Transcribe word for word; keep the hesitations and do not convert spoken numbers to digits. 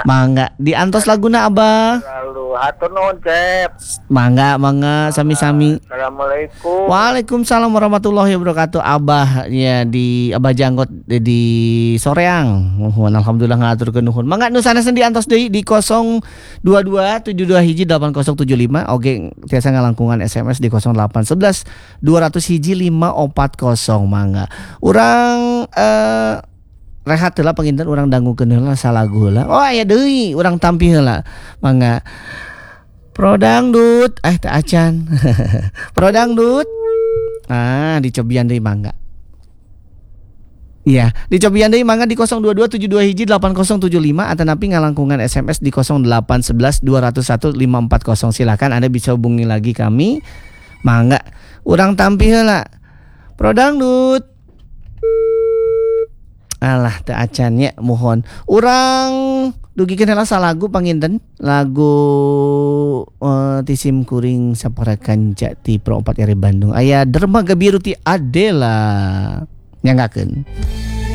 Mangga diantos laguna Abah. Lalu hatur nuhun Cep. Mangga mangga sami-sami. Assalamualaikum. Waalaikumsalam warahmatullahi wabarakatuh. Abah ya di Abah Janggot di, di Soreang. Nuhun alhamdulillah ngaturkeun nuhun. Mangga nu sanesna diantos deui di nol dua dua tujuh dua hiji delapan nol tujuh lima oge tiasa ngalangkungan S M S di nol delapan satu satu dua nol nol hiji lima empat nol. Mangga urang eh rehat heula panginten urang dangukeun heula salagu heula. Oh aya deui urang tampi heula. Mangga. Pro dangdut eh teh acan. Pro dangdut. Ah dicobian deui mangga. Iya, dicobian deui mangga di nol dua dua tujuh dua hiji delapan nol tujuh lima atau napi ngalangkungan S M S di nol delapan satu satu dua nol satu lima empat nol. Silakan Anda bisa hubungi lagi kami. Mangga urang tampi heula. Pro dangdut. Alah teu acan nya mohon. Urang dugikeun heula salagu panginten lagu uh, ti sim kuring saporekan Jati Pro empat R Bandung aya Dermaga Biru ti Adela nyangakeun.